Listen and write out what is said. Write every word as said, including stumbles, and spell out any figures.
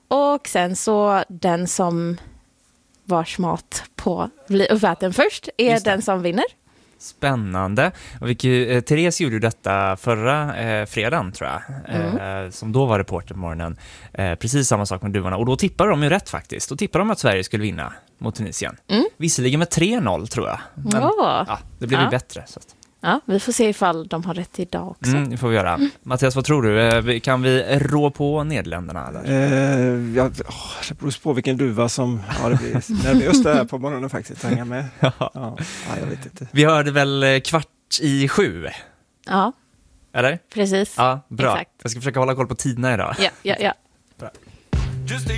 Och sen så den som vars mat på bli uppäten först är den som vinner. Spännande. Och vilket, eh, Therese gjorde ju detta förra eh, fredagen tror jag. Mm. Eh, som då var reporter på morgonen. Eh, precis samma sak med duvarna. Och då tippade de ju rätt faktiskt. Då tippade de att Sverige skulle vinna mot Tunisien. Mm. Visserligen med tre noll tror jag. Men ja. Ja, det blev ja. ju bättre. Så att. Ja, vi får se ifall de har rätt idag också. Mm, det får vi göra. Mm. Mattias, vad tror du? Kan vi rå på Nederländerna? Eller? Eh, jag, oh, det beror på vilken duva som har det blivit nervöst där på morgonen faktiskt. Hänga med. Ja. Ja, jag vet inte. Vi hörde väl kvart i sju? Ja. Eller? Precis. Ja, bra. Exakt. Jag ska försöka hålla koll på tiderna idag. Ja, ja, ja. Bra. Just a